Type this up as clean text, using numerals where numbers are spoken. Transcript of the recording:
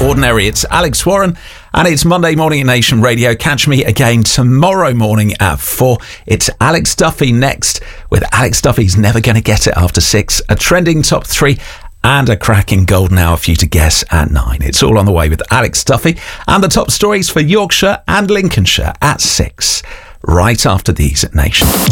Ordinary. It's Alex Warren, and it's Monday morning at Nation Radio. Catch me again tomorrow morning at 4. It's Alex Duffy next with Alex Duffy's Never Gonna Get It after 6, a trending top 3 and a cracking golden hour for you to guess at 9. It's all on the way with Alex Duffy and the top stories for Yorkshire and Lincolnshire at 6, right after these at Nation.